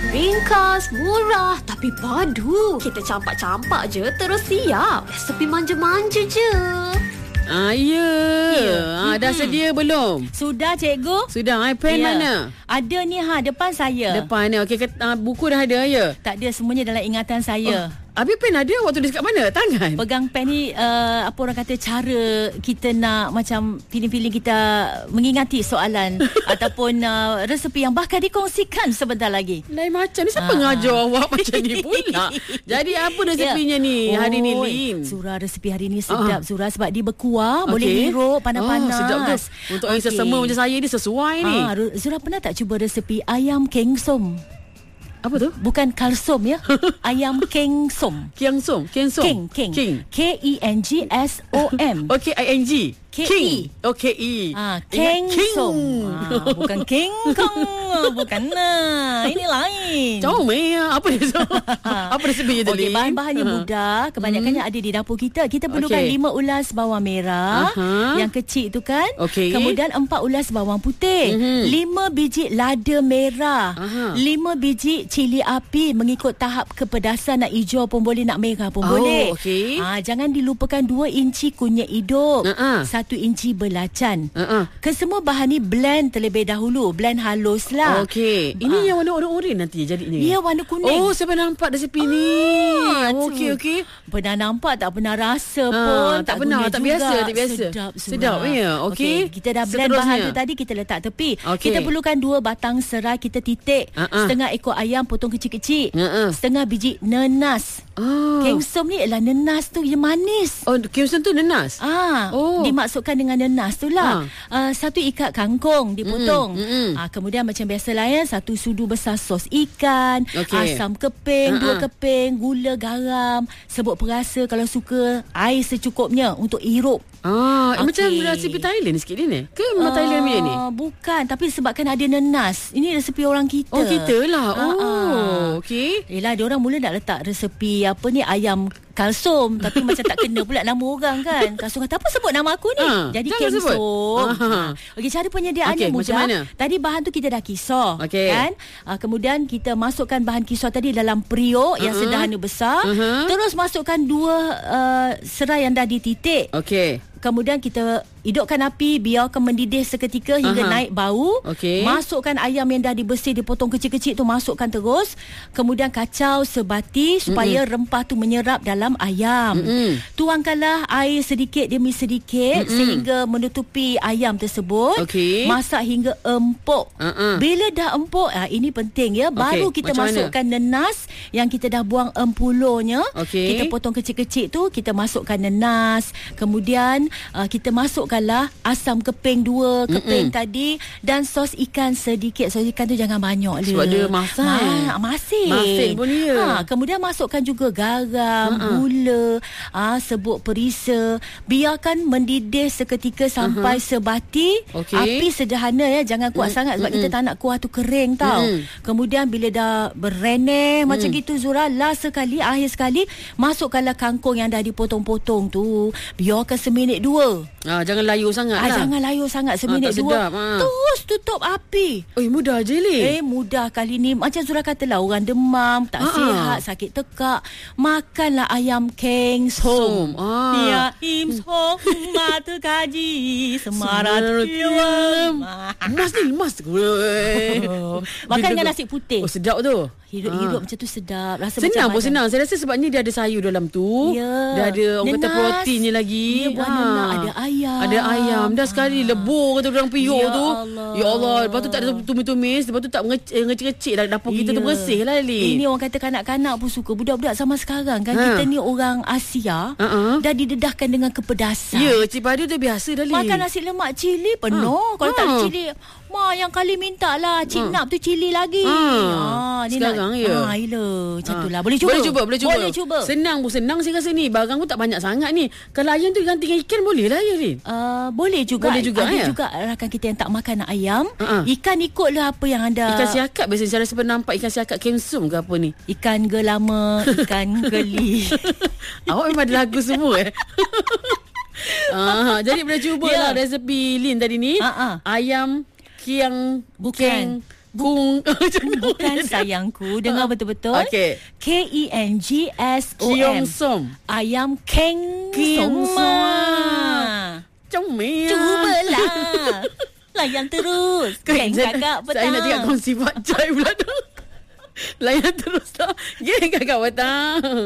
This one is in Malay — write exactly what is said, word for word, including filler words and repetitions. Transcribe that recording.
Ringkas, murah tapi padu. Kita campak-campak je terus siap. Resepi manja-manja je. Ah, ya. ya. Ah, dah mm-hmm. sedia belum? Sudah, cikgu. Sudah. I pen ya. Mana? Ada ni ha, depan saya. Depan ni. Okey, uh, buku dah ada ya? Tak ada, semuanya dalam ingatan saya. Oh. Habis pen ada waktu dia kat mana? Tangan? Pegang pen ni uh, apa orang kata, cara kita nak macam feeling-feeling kita mengingati soalan ataupun uh, resepi yang bakal dikongsikan sebentar lagi. Lain macam ni. Siapa ngajar awak macam ni pula? Jadi apa resepinya ya. ni oh, hari ni, Lin? Zura, resepi hari ni sedap, uh-huh. Zura, sebab dia berkuah, okay. boleh hirup panas-panas. Oh, sedap tu. Untuk okay. yang sesama macam saya ni sesuai ni. Ah, Zura pernah tak cuba resepi ayam kengsom? Apa tu? Bukan kalsom ya. Ayam kengsom. Kengsom. Kengsom. King. King. King. K E N G S O M. Okay, I N G. King. Oh, K E. Ah, kengsom. Ah, bukan king kong. Bukan nah. Ini lain. Comel. Apa dia tu? Apa resepinya tu? Okey, bahan-bahannya uh-huh. mudah. Kebanyakannya hmm. ada di dapur kita. Kita perlukan okay. lima ulas bawang merah. Uh-huh. Yang kecil tu kan. Okay. Kemudian empat ulas bawang putih. Uh-huh. lima biji lada merah. Uh-huh. lima biji cili api. Mengikut tahap kepedasan. Nak hijau pun boleh, nak merah pun oh, boleh. Okay. Ah, jangan dilupakan dua inci kunyit hidup. Uh-huh. Satu inci belacan. Uh-uh. Kesemua bahan ni blend terlebih dahulu. Blend halus lah. Okey. Ini uh. yang warna oren nanti jadinya. Dia warna kuning. Oh, saya pernah nampak resepi ah, ni. Okey, okey. Pernah nampak, tak pernah rasa uh, pun. Tak, tak pernah, tak biasa, tak biasa. Sedap, sedap ya. Okey. Okay, kita dah blend Seterusnya. bahan tu tadi, kita letak tepi. Okay. Kita perlukan dua batang serai, kita titik. Uh-uh. Setengah ekor ayam potong kecil-kecil. Uh-uh. Setengah biji nenas. Oh. Kengsom ni ialah nenas tu yang manis. Oh, kengsom tu nenas? Ah, oh. Dimasukkan dengan nenas tu lah. Uh. Uh, satu ikat kangkung dipotong. Mm-hmm. Uh, kemudian macam biasalah ya, satu sudu besar sos ikan, okay. asam keping, uh-uh. dua keping, gula, garam, serbuk perasa kalau suka, air secukupnya untuk hirup. Ah, okay. Macam resepi Thailand sikit dia ni? Ke memang uh, Thailand punya ni? Bukan, tapi sebabkan ada nenas. Ini resepi orang kita. Oh, kita lah. Oh, uh-uh. okey. Yelah, dia orang mula nak letak resepi apa ni, ayam kalsom, tapi macam tak kena pula nama orang kan. Kalsom kata, apa sebut nama aku ni? Ha, jadi kengsom. Ha. Okey, cara penyediaannya okay, mudah. Tadi bahan tu kita dah kisar, okay. kan? Uh, kemudian kita masukkan bahan kisar tadi dalam periuk uh-huh. yang sederhana besar. Uh-huh. Terus masukkan dua uh, serai yang dah dititik. Okey. Kemudian kita hidupkan api, biarkan mendidih seketika hingga uh-huh. naik bau. Okay. Masukkan ayam yang dah dibersih, dipotong kecil-kecil tu, masukkan terus. Kemudian kacau sebati supaya mm-hmm. rempah tu menyerap dalam ayam. Mm-hmm. Tuangkanlah air sedikit demi sedikit mm-hmm. sehingga menutupi ayam tersebut. Okay. Masak hingga empuk. Uh-uh. Bila dah empuk, ah, ini penting ya, baru okay. kita Macam masukkan mana? nenas yang kita dah buang empulunya. Okay. Kita potong kecil-kecil tu, kita masukkan nenas. Kemudian Uh, kita masukkanlah asam keping dua keping Mm-mm. tadi dan sos ikan sedikit. Sos ikan tu jangan banyak sebab dia masak. Ma- masin. Masin pun dia. Ha, kemudian masukkan juga garam, uh-uh. gula, uh, serbuk perisa. Biarkan mendidih seketika sampai uh-huh. sebati. Okay. Api sederhana ya, jangan kuat Mm-mm. sangat sebab Mm-mm. kita tak nak kuah tu kering tau. Mm-mm. Kemudian bila dah bereneh Mm-mm. macam gitu Zura, last sekali, akhir sekali, masukkanlah kangkung yang dah dipotong-potong tu. Biarkan seminit dua. Ah, jangan layu sangat ah, lah. Jangan layu sangat, seminit ah, dua. Sedap, ah. Terus tutup api. Eh, mudah je ni. Eh, mudah kali ni. Macam Zura katalah, orang demam, tak ah. sihat, sakit tekak, makanlah ayam kengsom. Ah. Ya, imsom mata kaji semarat film. Mas ni, mas. Makan dengan nasi putih. Oh, sedap tu. Hidup-hidup ah. macam tu sedap. Rasa senang macam pun senang. Saya rasa sebabnya dia ada sayur dalam tu. Ya. Dia ada orang kata proteinnya lagi. Dia buat ha. nenak, ada ayam. Ada ayam. Dah sekali ha. lebur kata orang periuk ya tu. Allah. Ya Allah. Lepas tu tak ada tumis-tumis. Lepas tu tak ngecik-ngecik dah dapur ya. kita tu bersih lah Li. Ini orang kata kanak-kanak pun suka. Budak-budak sama sekarang kan. Ha. Kita ni orang Asia. Uh-huh. Dah didedahkan dengan kepedasan. Ya, cik padu tu biasa dah Li. Makan nasi lemak cili penuh. Ha. Kalau ha. tak ada cili, ma yang kali minta lah cik ha. nak tu cili lagi. Ha. Ha. Sekarang nak, ya. Ha, ila. Macam ha. tu lah. Boleh cuba. Boleh cuba, boleh cuba. Boleh cuba. Senang pun senang saya rasa ni. Barang pun tak banyak sangat ni. Kalau ayam tu ganti dengan ikan boleh lah ya Lin? Uh, boleh juga. Boleh juga. Ada ya? juga rakan kita yang tak makan ayam. Uh-huh. Ikan ikutlah apa yang anda. Ikan siakap biasanya saya rasa pernah nampak ikan siakap kemsum ke apa ni? Ikan gelama, ikan geli. Awak memang ada lagu semua eh. uh, jadi boleh cuba yeah. lah resepi Lin tadi ni. Uh-huh. Ayam kiang bukan. Kung. Bukan sayangku. Dengar betul-betul. Okey. K E N G S O M. Kiong som. Ayam Keng Kiong Som. som. Comel. Cubalah. Layan terus. Geng kakak petang. Saya nak cakap kongsi Pak Chai pula tu. Layan terus lah. Geng kakak petang.